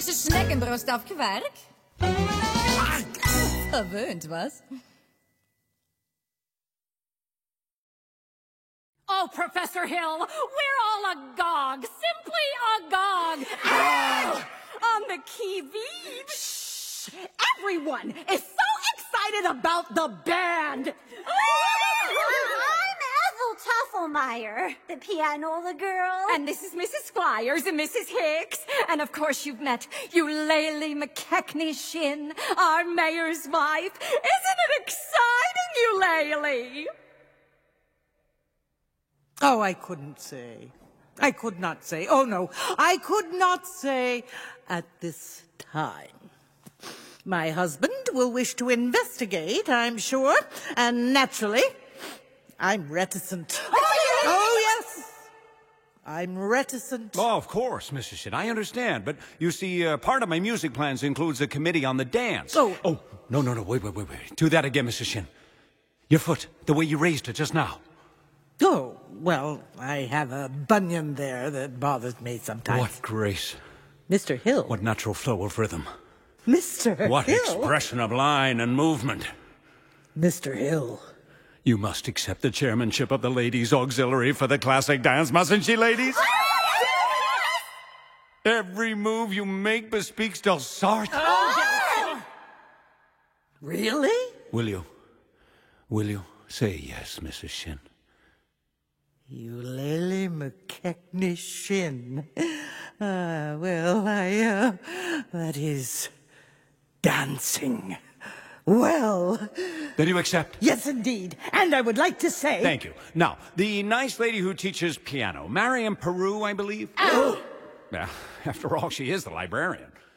frische Schneckenbrust auf Quark? Verwöhnt, was? Oh, Professor Hill, we're all agog, simply agog. On the qui-vive. Shh! Everyone is so excited about the band. I'm Ethel Tuffelmeyer, the pianola girl. And this is Mrs. Squires and Mrs. Hicks. And of course you've met Eulalie McKechnie Shin, our mayor's wife. Isn't it exciting, Eulalie? Oh, I couldn't say. I could not say. Oh, no, I could not say at this time. My husband will wish to investigate, I'm sure, and naturally, I'm reticent. Oh, yes, I'm reticent. Oh, of course, Mrs. Shin, I understand. But you see, part of my music plans includes a committee on the dance. Oh, no, wait. Do that again, Mrs. Shin. Your foot, the way you raised it just now. Oh, well, I have a bunion there that bothers me sometimes. What grace. Mr. Hill. What natural flow of rhythm. Mr. What Hill. expression of line and movement. Mr. Hill. You must accept the chairmanship of the Ladies' Auxiliary for the classic dance, mustn't she, ladies? Every move you make bespeaks Del Sart. Really? Will you say yes, Mrs. Shin? Eulalie McKechnie Shin. That is dancing. Well... Then you accept? Yes, indeed. And I would like to say... Thank you. Now, the nice lady who teaches piano, Marion Peru, I believe? Oh! Well, after all, she is the librarian.